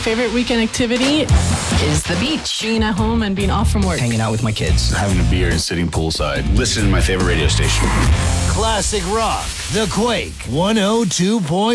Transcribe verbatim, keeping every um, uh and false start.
Favorite weekend activity is the beach. Being at home and being off from work. Hanging out with my kids. Having a beer and sitting poolside. Listening to my favorite radio station. Classic rock. The Quake one oh two point one.